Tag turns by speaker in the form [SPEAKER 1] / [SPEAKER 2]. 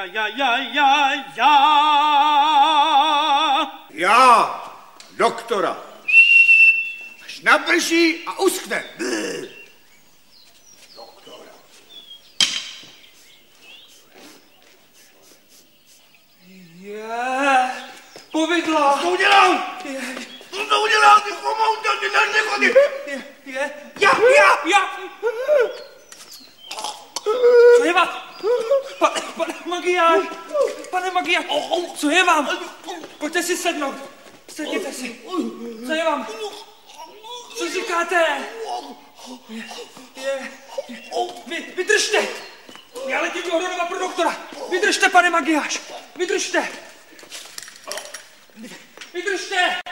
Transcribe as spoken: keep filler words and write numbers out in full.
[SPEAKER 1] ja, ja, ja, ja, ja.
[SPEAKER 2] Já, doktora. Až naprší a uschne. Doktora.
[SPEAKER 3] Je, povidla.
[SPEAKER 2] Co to udělal? Co to udělal? Ty chomouta, ty na nechody.
[SPEAKER 3] Je, je, já, já, já. Co je vám? Pane, pane Magiáš, pane Magiáš, co je vám? Pojďte si sednout, sedněte si. Co je vám? Co říkáte? Je, je, je. Vy, vydržte. Já letím do Hronova pro doktora. Vydržte, pane Magiáš, vydržte. Vydržte.